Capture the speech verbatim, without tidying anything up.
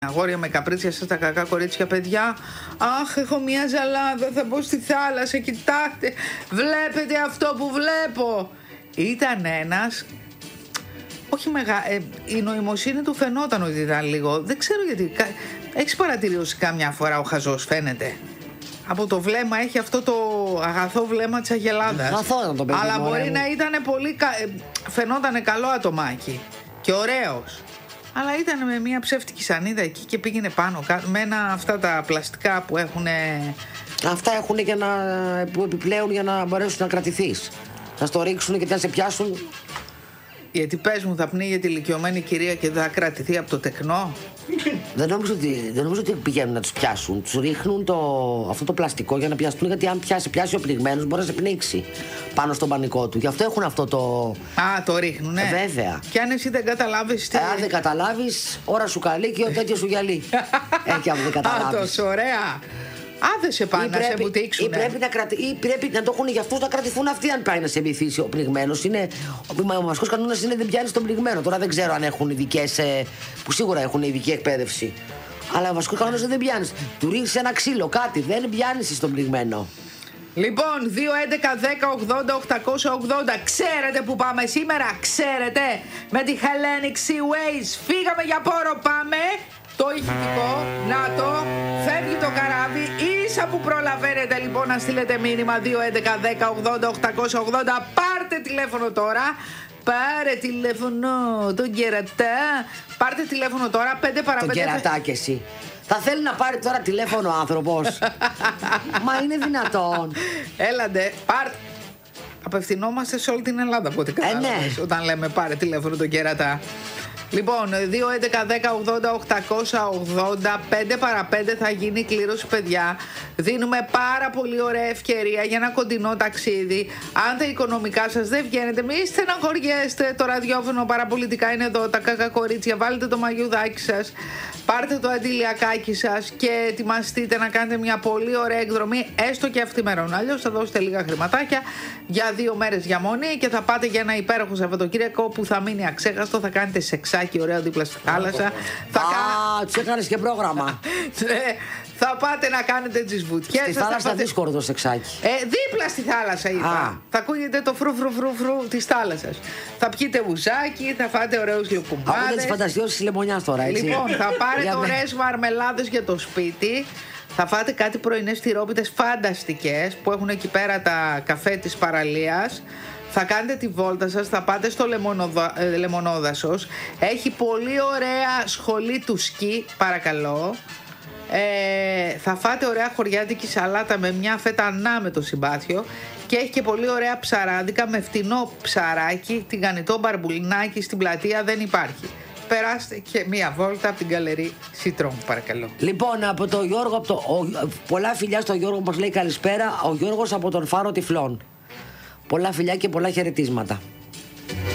Αγόρια με καπρίτσια σας, τα κακά κορίτσια, παιδιά. Αχ, έχω μια ζαλάδα, θα μπω στη θάλασσα, κοιτάξτε. Βλέπετε αυτό που βλέπω. Ήταν ένας, όχι μεγα... ε, η νοημοσύνη του φαινόταν ότι ήταν λίγο. Δεν ξέρω γιατί. Έχεις παρατηρήσει κάμια φορά ο χαζός, φαίνεται. Από το βλέμμα έχει αυτό το αγαθό βλέμμα της αγελάδας. Αγαθό ήταν το παιδί. Αλλά μπορεί να ήταν πολύ. Φαινόταν καλό ατομάκι και ωραίος. Αλλά ήταν με μια ψεύτικη σανίδα εκεί και πήγαινε πάνω με ένα, αυτά τα πλαστικά που έχουν. Αυτά έχουν για να, που επιπλέον για να μπορέσουν να κρατηθείς. Να στο ρίξουν και να σε πιάσουν. Γιατί πες μου, θα πνίγεται η ηλικιωμένη κυρία και θα κρατηθεί από το τεκνό. Δεν νομίζω ότι, δεν νομίζω ότι πηγαίνουν να τους πιάσουν. Τους ρίχνουν το, αυτό το πλαστικό για να πιαστούν. Γιατί αν πιάσει, πιάσει ο πνιγμένος μπορεί να σε πνίξει πάνω στον πανικό του. Γι' αυτό έχουν αυτό το. Α, το ρίχνουν, ναι. Βέβαια. Και αν εσύ δεν καταλάβεις. Τι... Ε, αν δεν καταλάβεις, ώρα σου καλή και ο τέτοιο σου γυαλί. Έχει αν δεν καταλάβεις. Α, τόσο ωραία. Α, δεν σε πάνε να σε βουτήξουν. Ή πρέπει να, κρατη... ή πρέπει να το έχουν για αυτούς να κρατηθούν αυτοί αν πάει να σε βυθίσει ο πνιγμένος. Είναι... Ο βασικός κανόνας είναι δεν πιάνεις τον πνιγμένο. Τώρα δεν ξέρω αν έχουν ειδικές, ε... που σίγουρα έχουν ειδική εκπαίδευση. Αλλά ο βασικός κανόνας είναι δεν πιάνεις. Του ρίχνεις ένα ξύλο, κάτι. Δεν πιάνεις στον πνιγμένο. Λοιπόν, δύο έντεκα δέκα ογδόντα οκτακόσια ογδόντα. Ξέρετε που πάμε σήμερα, ξέρετε. Με τη Hellenic Seaways. Φύγαμε για πόρο, πάμε. Το ηχητικό, να το, φεύγει το καράβι. Ίσα που προλαβαίνετε λοιπόν να στείλετε μήνυμα δύο έντεκα δέκα ογδόντα οκτακόσια ογδόντα. Πάρτε τηλέφωνο τώρα. Πάρε τηλέφωνο τον κερατά. Πάρτε τηλέφωνο τώρα, πέντε παρά πέντε. Τον κερατά κι εσύ. Θα θέλει να πάρει τώρα τηλέφωνο ο άνθρωπος. Μα είναι δυνατόν. Έλαντε, πάρτε. Απευθυνόμαστε σε όλη την Ελλάδα από ό,τι κατάλαβες, ε, ναι. όταν λέμε πάρε τηλέφωνο τον κερατά. Λοιπόν, δύο έντεκα δέκα ογδόντα οκτακόσια ογδόντα, πέντε παρά πέντε θα γίνει κλήρωση, παιδιά. Δίνουμε πάρα πολύ ωραία ευκαιρία για ένα κοντινό ταξίδι. Αν τα οικονομικά σας δεν βγαίνετε, μη στεναχωριέστε. Το ραδιόφωνο παραπολιτικά είναι εδώ. Τα κακά κορίτσια, βάλτε το μαγιουδάκι σας, πάρτε το αντιλιακάκι σας και ετοιμαστείτε να κάνετε μια πολύ ωραία εκδρομή, έστω και αυτημερών. Αλλιώς θα δώσετε λίγα χρηματάκια για δύο μέρες διαμονή και θα πάτε για ένα υπέροχο Σαββατοκύριακο που θα μείνει αξέχαστο. Θα κάνετε σεξάκι ωραίο δίπλα στη θάλασσα. Α, κα... τους έκανες και πρόγραμμα. Θα πάτε να κάνετε τις βουτιές. Στη θάλασσα πάτε... δύσκολο το σεξάκι. Ε, δίπλα στη θάλασσα είπα. Α. Θα ακούγεται το φρου φρου φρου φρου της θάλασσας. Θα πιείτε μπουζάκι, θα φάτε ωραίους λουκουμάδες. Ακούγεται τις φαντασιώσεις της λεμονιάς τώρα, έτσι. Λοιπόν, θα πάρετε ωραίες μαρμελάδες για το σπίτι. Θα φάτε κάτι πρωινές τυρόπιτες φανταστικές που έχουν εκεί πέρα τα καφέ της παραλίας. Θα κάνετε τη βόλτα σας, θα πάτε στο λεμονοδα... ε, λεμονόδασος. Έχει πολύ ωραία σχολή του σκι, παρακαλώ. Ε, θα φάτε ωραία χωριάτικη σαλάτα με μια φέτα ανάμετο συμπάθειο. Και έχει και πολύ ωραία ψαράδικα με φτηνό ψαράκι, τηγανιτό μπαρμπουλινάκι στην πλατεία, δεν υπάρχει. Περάστε και μία βόλτα από την γκαλερί Σιτρόν, παρακαλώ. Λοιπόν, από το Γιώργο, από το, ο, πολλά φιλιά στο Γιώργο που μας λέει καλησπέρα. Ο Γιώργος από τον Φάρο Τυφλών. Πολλά φιλιά και πολλά χαιρετίσματα.